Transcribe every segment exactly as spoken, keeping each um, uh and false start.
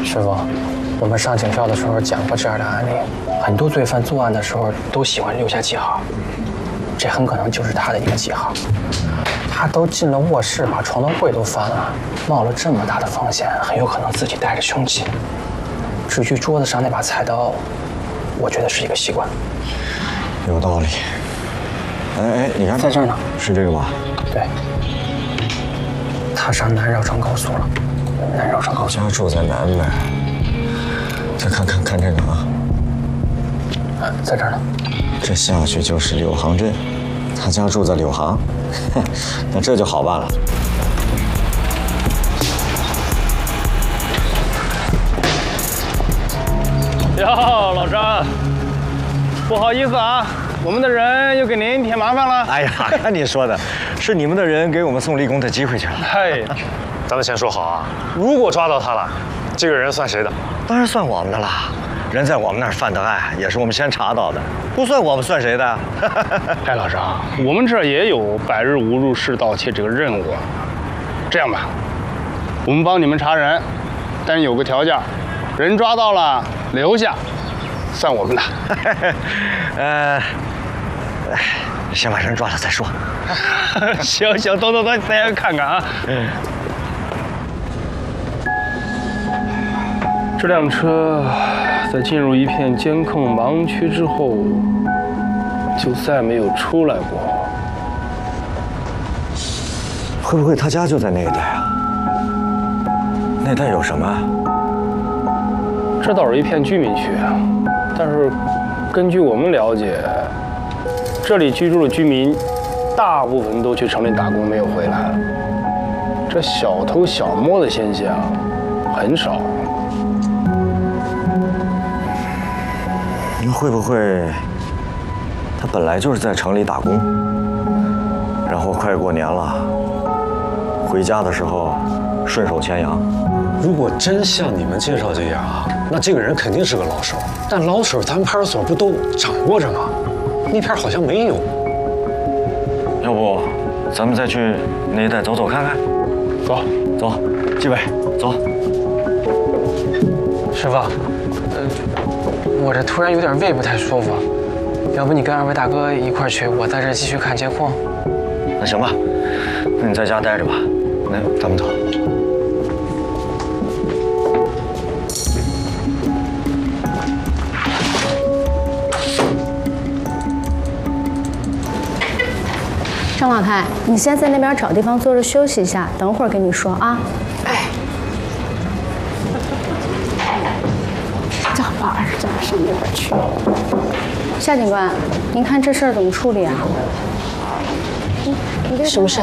师傅，我们上警校的时候讲过这样的案例，很多罪犯作案的时候都喜欢留下记号，这很可能就是他的一个记号。他都进了卧室，把床头柜都翻了，冒了这么大的风险，很有可能自己带着凶器。至于桌子上那把菜刀，我觉得是一个习惯。 有道理。哎哎，你看， 在这儿呢， 是这个吧？ 对。他上南绕城高速了，南绕城高速。 家住在南边。再看看看这个啊， 啊，在这儿呢。 这下去就是柳杭镇，他家住在柳杭，那这就好办了。 哟，老张，不好意思啊，我们的人又给您添麻烦了。 哎呀，看你说的，是你们的人给我们送立功的机会去了。 嗨， 咱们先说好啊，如果抓到他了，这个人算谁的？ 当然算我们的啦。人在我们那儿犯的案，也是我们先查到的，不算我们算谁的？ 哎，老张，我们这儿也有百日无入室盗窃这个任务。这样吧，我们帮你们查人，但是有个条件，人抓到了留下，算我们的。 呃，先把人抓了再说。 行行，走走走，咱先看看啊。嗯。这辆车在进入一片监控盲区之后，就再没有出来过。 会不会他家就在那一带啊？那带有什么？ 这倒是一片居民区，但是根据我们了解，这里居住的居民大部分都去城里打工，没有回来。这小偷小摸的现象很少。 那会不会他本来就是在城里打工，然后快过年了，回家的时候顺手牵羊？ 如果真像你们介绍这样啊，那这个人肯定是个老手。但老手咱派出所不都掌握着吗？那片好像没有。 要不咱们再去那一带走走看看？ 走走，纪委走。 师傅，呃，我这突然有点胃不太舒服，要不你跟二位大哥一块儿去，我在这继续看监控。 那行吧，那你在家待着吧。那咱们走。 张老太，你先在那边找地方坐着休息一下，等会儿跟你说啊。哎， 这玩意儿怎么上那边去？ 夏警官，您看这事儿怎么处理啊？ 什么事？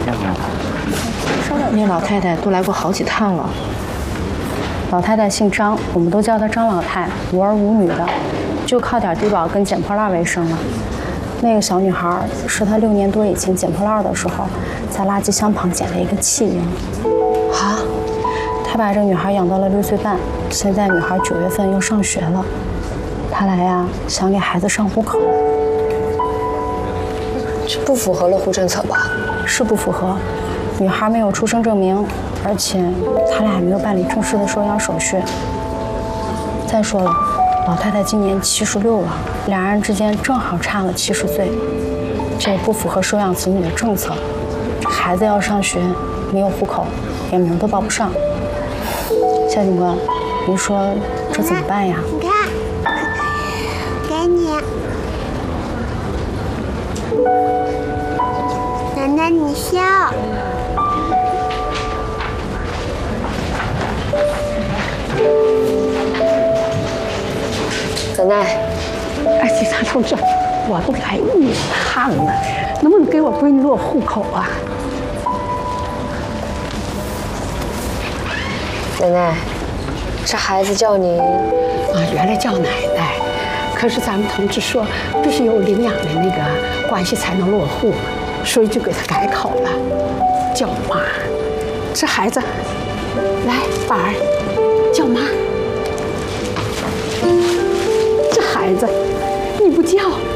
那老太太都来过好几趟了。 老太太姓张，我们都叫她张老太，无儿无女的，就靠点低保跟捡破烂为生了。那个小女孩是她六年多以前捡破烂的时候，在垃圾箱旁捡了一个弃婴。啊！她把这女孩养到了六岁半，现在女孩九月份又上学了。她来呀，想给孩子上户口。 这不符合落户政策吧？ 是不符合，女孩没有出生证明，而且他俩还没有办理正式的收养手续。再说了，老太太今年七十六了，两人之间正好差了七十岁，这也不符合收养子女的政策。孩子要上学，没有户口，连名都报不上。夏警官，您说这怎么办呀？ 你看，给你，奶奶你笑。 奶奶， 哎，警察同志，我都来一趟了，能不能给我闺女落户口啊？ 奶奶，这孩子叫您啊，原来叫奶奶，可是咱们同志说必须有领养的那个关系才能落户，所以就给他改口了，叫妈。这孩子，来，宝儿，叫妈。这孩子，你不叫，